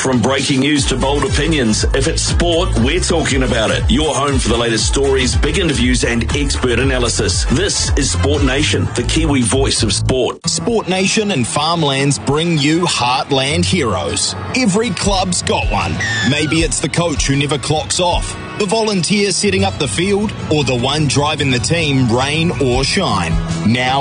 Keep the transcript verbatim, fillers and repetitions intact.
From breaking news to bold opinions, if it's sport, we're talking about it. Your home for the latest stories, big interviews and expert analysis. This is Sport Nation, the Kiwi voice of sport. Sport Nation and Farmlands bring you Heartland heroes. Every club's got one. Maybe it's the coach who never clocks off, the volunteer setting up the field, or the one driving the team rain or shine. Now